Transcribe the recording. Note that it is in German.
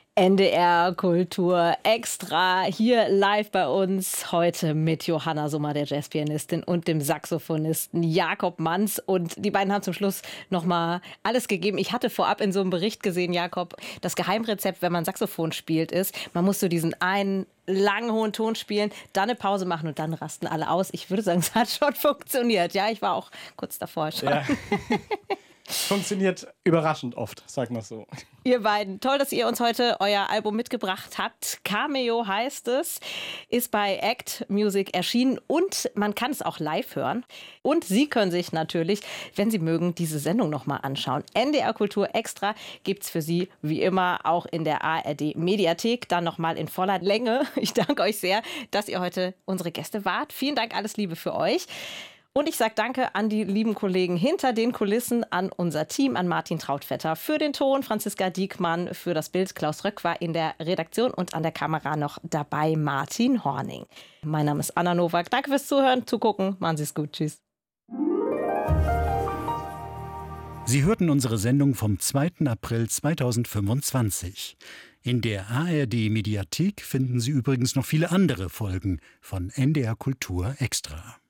NDR Kultur Extra hier live bei uns heute mit Johanna Summer, der Jazzpianistin, und dem Saxophonisten Jakob Manz. Und die beiden haben zum Schluss nochmal alles gegeben. Ich hatte vorab in so einem Bericht gesehen, Jakob, das Geheimrezept, wenn man Saxophon spielt, ist, man muss so diesen einen langen, hohen Ton spielen, dann eine Pause machen und dann rasten alle aus. Ich würde sagen, es hat schon funktioniert. Ja, ich war auch kurz davor schon. Ja. Funktioniert überraschend oft, sagen wir so. Ihr beiden, toll, dass ihr uns heute euer Album mitgebracht habt. Cameo heißt es, ist bei Act Music erschienen und man kann es auch live hören. Und Sie können sich natürlich, wenn Sie mögen, diese Sendung nochmal anschauen. NDR Kultur Extra gibt es für Sie wie immer auch in der ARD Mediathek, dann nochmal in voller Länge. Ich danke euch sehr, dass ihr heute unsere Gäste wart. Vielen Dank, alles Liebe für euch. Und ich sage danke an die lieben Kollegen hinter den Kulissen, an unser Team, an Martin Trautvetter für den Ton, Franziska Diekmann für das Bild, Klaus Röck war in der Redaktion und an der Kamera noch dabei Martin Horning. Mein Name ist Anna Nowak. Danke fürs Zuhören, Zugucken. Machen Sie es gut. Tschüss. Sie hörten unsere Sendung vom 2. April 2025. In der ARD Mediathek finden Sie übrigens noch viele andere Folgen von NDR Kultur Extra.